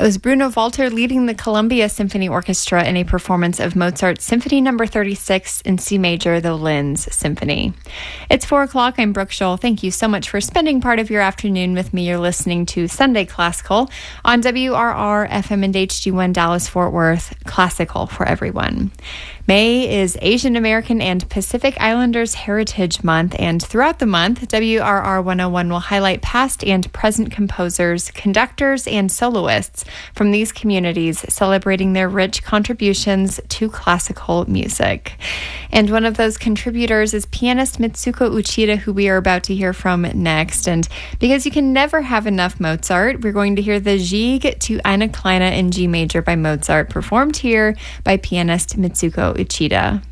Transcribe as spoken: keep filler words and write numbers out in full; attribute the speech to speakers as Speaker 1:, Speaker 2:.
Speaker 1: That was Bruno Walter leading the Columbia Symphony Orchestra in a performance of Mozart's Symphony Number thirty-six in C major, the Linz Symphony. It's four o'clock. I'm Brooke Scholl. Thank you so much for spending part of your afternoon with me. You're listening to Sunday Classical on W R R F M and H G one Dallas-Fort Worth, classical for everyone. May is Asian American and Pacific Islanders Heritage Month, and throughout the month, W R R one oh one will highlight past and present composers, conductors, and soloists from these communities, celebrating their rich contributions to classical music. And one of those contributors is pianist Mitsuko Uchida, who we are about to hear from next. And because you can never have enough Mozart, we're going to hear the Gigue to Eine Kleine in G major by Mozart, performed here by pianist Mitsuko Uchida.